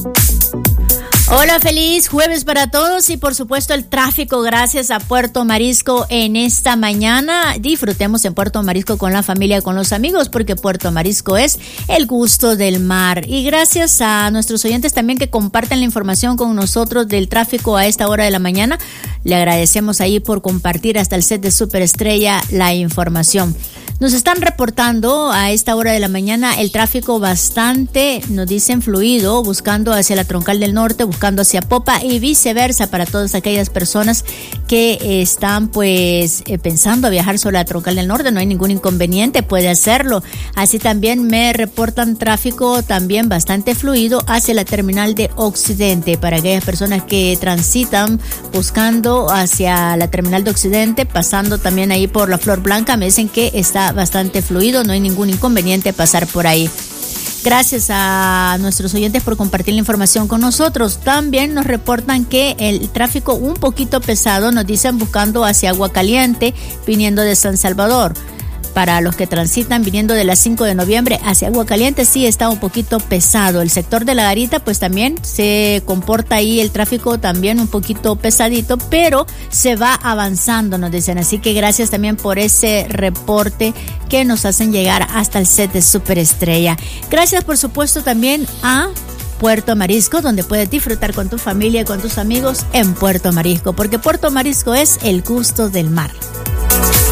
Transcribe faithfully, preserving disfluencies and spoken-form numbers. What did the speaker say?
Hola, feliz jueves para todos y por supuesto el tráfico gracias a Puerto Marisco en esta mañana. Disfrutemos en Puerto Marisco con la familia, con los amigos, porque Puerto Marisco es el gusto del mar. Y gracias a nuestros oyentes también que comparten la información con nosotros del tráfico a esta hora de la mañana. Le agradecemos ahí por compartir hasta el set de Superestrella la información. Nos están reportando a esta hora de la mañana el tráfico bastante, nos dicen, fluido, buscando hacia la Troncal del Norte, buscando hacia Popa y viceversa para todas aquellas personas que están pues eh, pensando viajar sobre la Troncal del Norte. No hay ningún inconveniente, puede hacerlo. Así también me reportan tráfico también bastante fluido hacia la Terminal de Occidente para aquellas personas que transitan buscando hacia la Terminal de Occidente, pasando también ahí por la Flor Blanca. Me dicen que está bastante fluido, no hay ningún inconveniente pasar por ahí. Gracias a nuestros oyentes por compartir la información con nosotros. También nos reportan que el tráfico un poquito pesado, nos dicen, buscando hacia Agua Caliente, viniendo de San Salvador. Para los que transitan viniendo de la cinco de noviembre hacia Agua Caliente, sí está un poquito pesado. El sector de la Garita, pues también se comporta ahí el tráfico también un poquito pesadito, pero se va avanzando, nos dicen. Así que gracias también por ese reporte que nos hacen llegar hasta el set de Superestrella. Gracias, por supuesto, también a Puerto Marisco, donde puedes disfrutar con tu familia, con tus amigos en Puerto Marisco, porque Puerto Marisco es el gusto del mar.